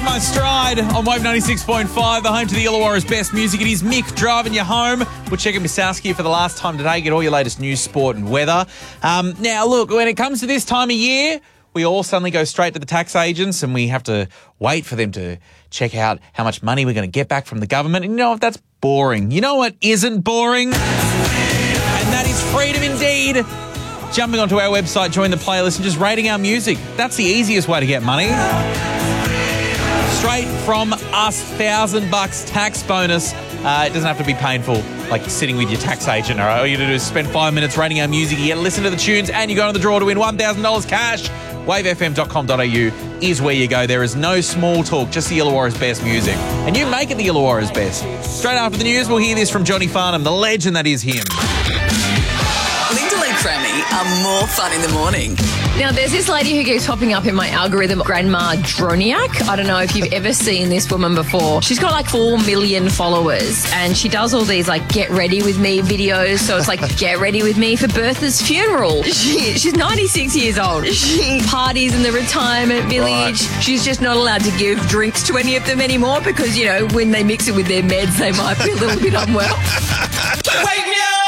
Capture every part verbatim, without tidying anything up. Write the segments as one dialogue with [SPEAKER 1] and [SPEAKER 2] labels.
[SPEAKER 1] My Stride on Wave ninety-six point five, the home to the Illawarra's best music. It is Mick driving you home. We're checking with Saskia for the last time today. Get all your latest news, sport and weather. Um, now, look, when it comes to this time of year, we all suddenly go straight to the tax agents and we have to wait for them to check out how much money we're going to get back from the government. And you know what? That's boring. You know what isn't boring? And that is freedom indeed. Jumping onto our website, join the playlist and just rating our music. That's the easiest way to get money. Straight from us, thousand bucks tax bonus. Uh, it doesn't have to be painful, like sitting with your tax agent. All right, all you do is spend five minutes rating our music. You get to listen to the tunes and you go on the draw to win one thousand dollars cash. wave f m dot com dot a u is where you go. There is no small talk, just the Illawarra's best music. And you make it the Illawarra's best. Straight after the news, we'll hear this from Johnny Farnham, the legend that is him.
[SPEAKER 2] Linda Lee Crammy are more fun in the morning.
[SPEAKER 3] Now, there's this lady who keeps popping up in my algorithm, Grandma Droniak. I don't know if you've ever seen this woman before. She's got like four million followers and she does all these like get ready with me videos. So it's like get ready with me for Bertha's funeral. She, she's ninety-six years old. She parties in the retirement village. Right. She's just not allowed to give drinks to any of them anymore because, you know, when they mix it with their meds, they might be a little bit unwell.
[SPEAKER 2] Wake me up!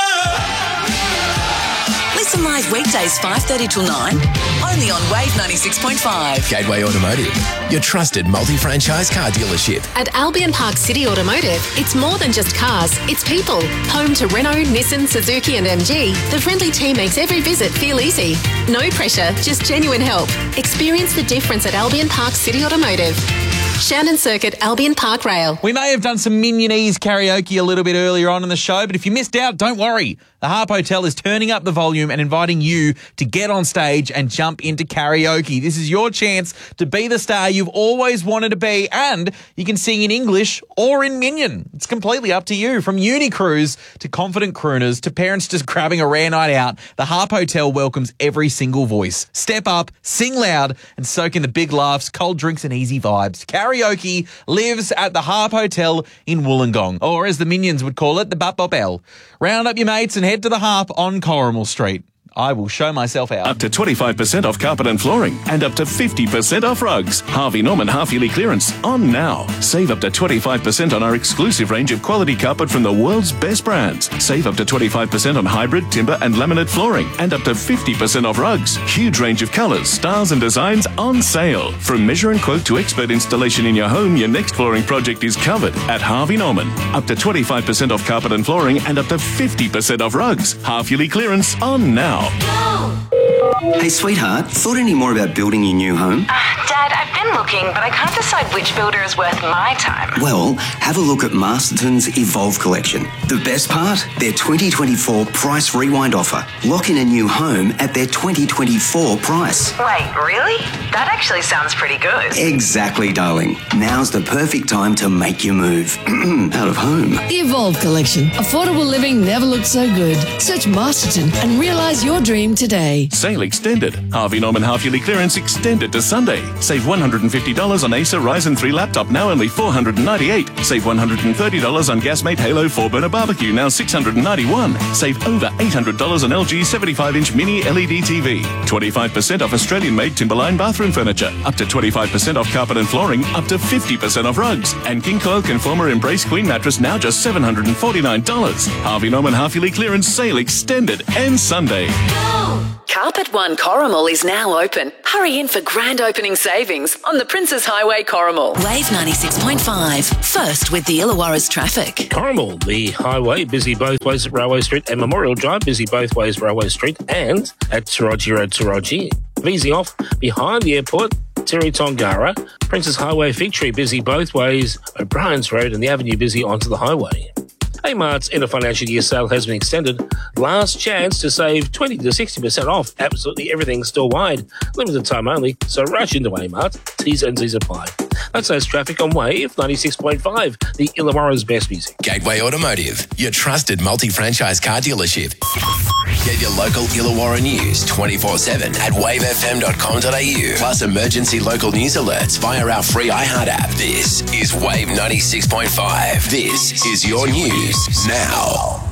[SPEAKER 2] Listen live weekdays five thirty till nine, only on Wave ninety-six point five.
[SPEAKER 4] Gateway Automotive, your trusted multi-franchise car dealership.
[SPEAKER 5] At Albion Park City Automotive, it's more than just cars, it's people. Home to Renault, Nissan, Suzuki and M G, the friendly team makes every visit feel easy. No pressure, just genuine help. Experience the difference at Albion Park City Automotive. Shannon Circuit, Albion Park Rail.
[SPEAKER 1] We may have done some Minionese karaoke a little bit earlier on in the show, but if you missed out, don't worry. The Harp Hotel is turning up the volume and inviting you to get on stage and jump into karaoke. This is your chance to be the star you've always wanted to be, and you can sing in English or in Minion. It's completely up to you. From uni crews to confident crooners to parents just grabbing a rare night out, the Harp Hotel welcomes every single voice. Step up, sing loud, and soak in the big laughs, cold drinks and easy vibes. Karaoke lives at the Harp Hotel in Wollongong, or as the Minions would call it, the Bop Bop L. Round up your mates and head to the Harp on Corrimal Street. I will show myself out.
[SPEAKER 6] Up to twenty-five percent off carpet and flooring and up to fifty percent off rugs. Harvey Norman half-yearly clearance on now. Save up to twenty-five percent on our exclusive range of quality carpet from the world's best brands. Save up to twenty-five percent on hybrid, timber and laminate flooring and up to fifty percent off rugs. Huge range of colours, styles and designs on sale. From measure and quote to expert installation in your home, your next flooring project is covered at Harvey Norman. Up to twenty-five percent off carpet and flooring and up to fifty percent off rugs. Half-yearly clearance on now.
[SPEAKER 7] Hey, sweetheart, thought any more about building your new home?
[SPEAKER 8] Uh, Dad, I've been looking, but I can't decide which builder is worth my time.
[SPEAKER 7] Well, have a look at Masterton's Evolve collection. The best part? Their twenty twenty-four price rewind offer. Lock in a new home at their twenty twenty-four price.
[SPEAKER 8] Wait, really? That actually sounds pretty good.
[SPEAKER 7] Exactly, darling. Now's the perfect time to make your move. Out of home.
[SPEAKER 9] The Evolve collection. Affordable living never looked so good. Search Masterton and realise your dream today.
[SPEAKER 6] Sale extended. Harvey Norman half-yearly clearance extended to Sunday. Save one hundred fifty dollars on Acer Ryzen three laptop, now only four hundred ninety-eight dollars. Save one hundred thirty dollars on Gasmate Halo four burner barbecue, now six hundred ninety-one dollars. Save over eight hundred dollars on L G seventy-five inch mini L E D T V. twenty-five percent off Australian-made Timberline bathroom furniture. Up to twenty-five percent off carpet and flooring. Up to fifty percent off rugs. And King Coil Conformer Embrace Queen mattress, now just seven hundred forty-nine dollars. Harvey Norman half-yearly clearance sale extended and Sunday.
[SPEAKER 2] Carpet One Corrimal is now open. Hurry in for grand opening savings on the Princes Highway Corrimal. Wave ninety-six point five. First with the Illawarra's traffic.
[SPEAKER 10] Corrimal, the highway, busy both ways at Railway Street, and Memorial Drive, busy both ways Railway Street, and at Taraji Road, Taraji. Easy off behind the airport, Terry Tongara. Princes Highway, Fig Tree, busy both ways, O'Brien's Road, and the Avenue busy onto the highway. Amart's end of financial year sale has been extended. Last chance to save twenty to sixty percent off absolutely everything store-wide. Limited time only, so rush into Amart. T's and C's apply. That's those traffic on Wave ninety-six point five, the Illawarra's best music.
[SPEAKER 4] Gateway Automotive, your trusted multi-franchise car dealership. Get your local Illawarra news twenty-four seven at wave f m dot com dot a u. Plus emergency local news alerts via our free iHeart app. This is Wave ninety-six point five. This is your news now.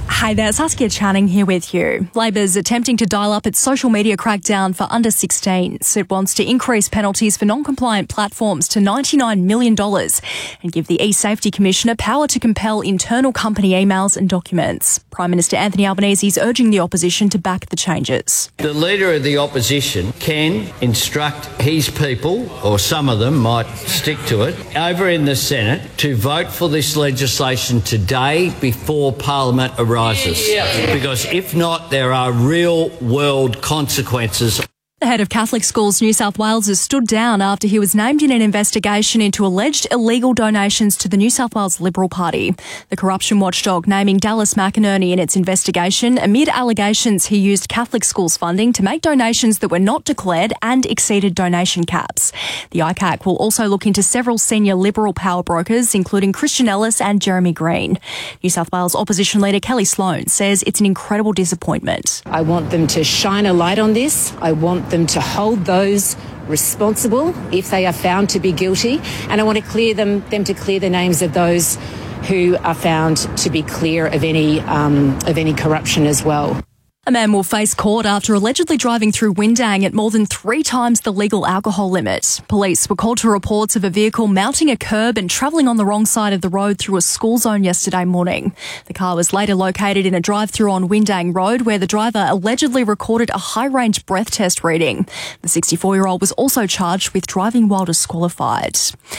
[SPEAKER 11] Hi there, Saskia Channing here with you. Labor's attempting to dial up its social media crackdown for under sixteens. It wants to increase penalties for non-compliant platforms to ninety-nine million dollars and give the e-Safety Commissioner power to compel internal company emails and documents. Prime Minister Anthony Albanese is urging the opposition to back the changes.
[SPEAKER 12] The Leader of the Opposition can instruct his people, or some of them might stick to it, over in the Senate to vote for this legislation today before Parliament arrives. Because if not, there are real-world consequences.
[SPEAKER 11] The head of Catholic Schools New South Wales has stood down after he was named in an investigation into alleged illegal donations to the New South Wales Liberal Party. The corruption watchdog naming Dallas McInerney in its investigation amid allegations he used Catholic schools funding to make donations that were not declared and exceeded donation caps. The I C A C will also look into several senior Liberal power brokers, including Christian Ellis and Jeremy Green. New South Wales opposition leader Kelly Sloan says it's an incredible disappointment.
[SPEAKER 13] I want them to shine a light on this. I want them to hold those responsible if they are found to be guilty, and I want to clear them them to clear the names of those who are found to be clear of any um, of any corruption as well.
[SPEAKER 11] A man will face court after allegedly driving through Windang at more than three times the legal alcohol limit. Police were called to reports of a vehicle mounting a curb and travelling on the wrong side of the road through a school zone yesterday morning. The car was later located in a drive-through on Windang Road where the driver allegedly recorded a high-range breath test reading. The sixty-four-year-old was also charged with driving while disqualified.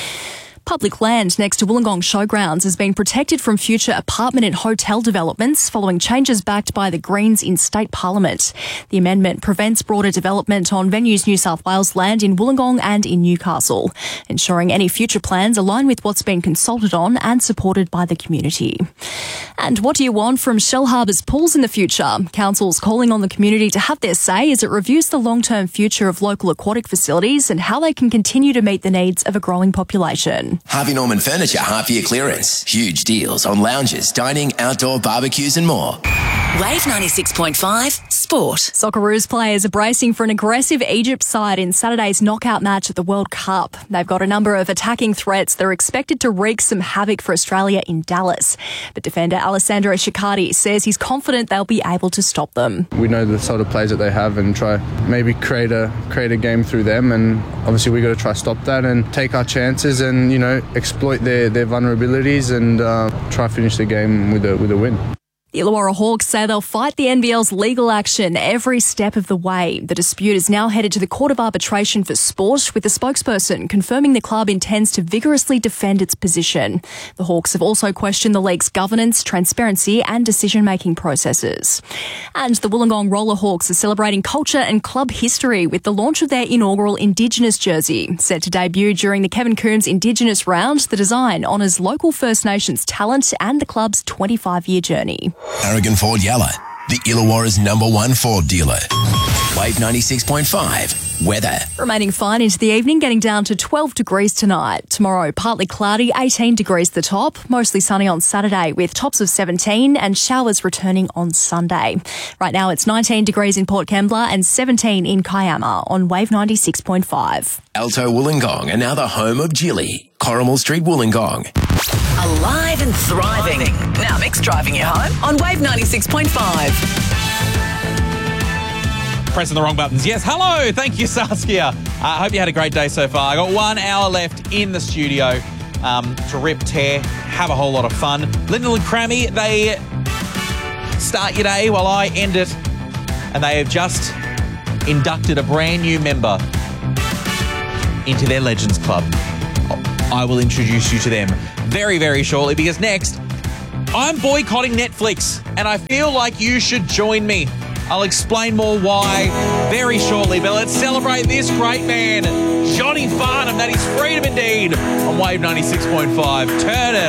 [SPEAKER 11] Public land next to Wollongong Showgrounds has been protected from future apartment and hotel developments following changes backed by the Greens in State Parliament. The amendment prevents broader development on Venues New South Wales land in Wollongong and in Newcastle, ensuring any future plans align with what's been consulted on and supported by the community. And what do you want from Shellharbour's pools in the future? Council's calling on the community to have their say as it reviews the long-term future of local aquatic facilities and how they can continue to meet the needs of a growing population.
[SPEAKER 4] Harvey Norman Furniture half-year clearance. Huge deals on lounges, dining, outdoor barbecues and more.
[SPEAKER 2] Wave ninety-six point five Sport.
[SPEAKER 11] Socceroos players are bracing for an aggressive Egypt side in Saturday's knockout match at the World Cup. They've got a number of attacking threats that are expected to wreak some havoc for Australia in Dallas. But defender Alessandro Ciccardi says he's confident they'll be able to stop them.
[SPEAKER 14] We know the sort of players that they have and try maybe create a create a game through them, and obviously we've got to try to stop that and take our chances and, you know, exploit their, their vulnerabilities and uh, try to finish the game with a with a win.
[SPEAKER 11] The Illawarra Hawks say they'll fight the N B L's legal action every step of the way. The dispute is now headed to the Court of Arbitration for Sport, with the spokesperson confirming the club intends to vigorously defend its position. The Hawks have also questioned the league's governance, transparency and decision-making processes. And the Wollongong Roller Hawks are celebrating culture and club history with the launch of their inaugural Indigenous jersey. Set to debut during the Kevin Coombs Indigenous Round, the design honours local First Nations talent and the club's twenty-five-year journey.
[SPEAKER 4] Aragon Ford Yalla, the Illawarra's number one Ford dealer. Wave ninety-six point five. Weather.
[SPEAKER 11] Remaining fine into the evening, getting down to twelve degrees tonight. Tomorrow, partly cloudy, eighteen degrees the top. Mostly sunny on Saturday with tops of seventeen and showers returning on Sunday. Right now, it's nineteen degrees in Port Kembla and seventeen in Kiama on Wave ninety-six point five.
[SPEAKER 4] Alto Wollongong, and now the home of Gilly. Corrimal Street, Wollongong.
[SPEAKER 2] Alive and thriving. Now Mick's driving you home on Wave ninety-six point five.
[SPEAKER 1] Pressing the wrong buttons. Yes, hello. Thank you, Saskia. I uh, hope you had a great day so far. I got one hour left in the studio um, to rip, tear, have a whole lot of fun. Lyndall and Crammy, they start your day while I end it, and they have just inducted a brand new member into their Legends Club. I will introduce you to them very, very shortly, because next, I'm boycotting Netflix, and I feel like you should join me. I'll explain more why very shortly, but let's celebrate this great man, Johnny Farnham. That is freedom indeed on Wave ninety-six point five. Turn it